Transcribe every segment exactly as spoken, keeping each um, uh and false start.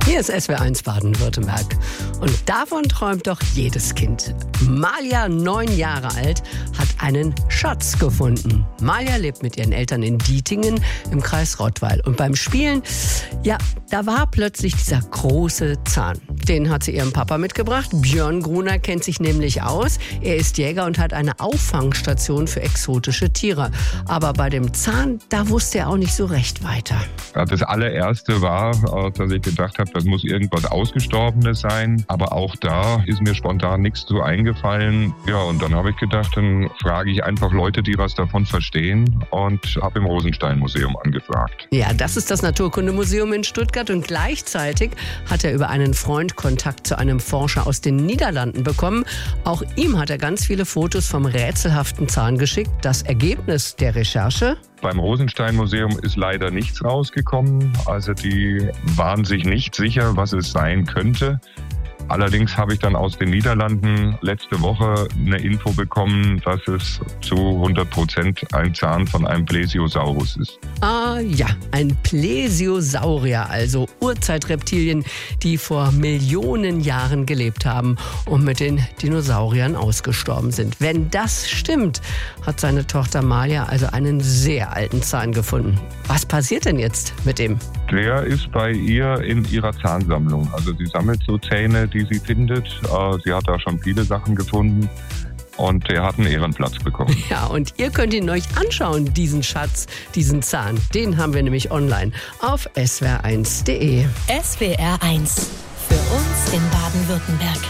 Hier ist S W R eins Baden-Württemberg. Und davon träumt doch jedes Kind. Malia, neun Jahre alt, hat einen Schatz gefunden. Malia lebt mit ihren Eltern in Dietingen im Kreis Rottweil. Und beim Spielen, ja, da war plötzlich dieser große Zahn. Den hat sie ihrem Papa mitgebracht. Björn Gruner kennt sich nämlich aus. Er ist Jäger und hat eine Auffangstation für exotische Tiere. Aber bei dem Zahn, da wusste er auch nicht so recht weiter. Das allererste war, dass ich gedacht habe, das muss irgendwas Ausgestorbenes sein. Aber auch da ist mir spontan nichts so eingefallen. Ja, und dann habe ich gedacht, dann frage ich einfach Leute, die was davon verstehen, und habe im Rosenstein-Museum angefragt. Ja, das ist das Naturkundemuseum in Stuttgart, und gleichzeitig hat er über einen Freund Kontakt zu einem Forscher aus den Niederlanden bekommen. Auch ihm hat er ganz viele Fotos vom rätselhaften Zahn geschickt. Das Ergebnis der Recherche: Beim Rosenstein-Museum ist leider nichts rausgekommen. Also die waren sich nicht sicher, was es sein könnte. Allerdings habe ich dann aus den Niederlanden letzte Woche eine Info bekommen, dass es zu hundert Prozent ein Zahn von einem Plesiosaurus ist. Ah ja, ein Plesiosaurier, also Urzeitreptilien, die vor Millionen Jahren gelebt haben und mit den Dinosauriern ausgestorben sind. Wenn das stimmt, hat seine Tochter Malia also einen sehr alten Zahn gefunden. Was passiert denn jetzt mit ihm? Der ist bei ihr in ihrer Zahnsammlung. Also sie sammelt so Zähne, die sie findet. Sie hat da schon viele Sachen gefunden. Und der hat einen Ehrenplatz bekommen. Ja, und ihr könnt ihn euch anschauen, diesen Schatz, diesen Zahn. Den haben wir nämlich online auf S W R eins punkt de. S W R eins. Für uns in Baden-Württemberg.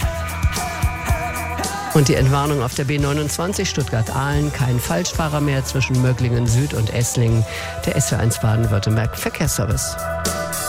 Und die Entwarnung auf der B neunundzwanzig Stuttgart-Ahlen. Kein Falschfahrer mehr zwischen Möglingen Süd und Esslingen. Der S W R eins Baden-Württemberg Verkehrsservice.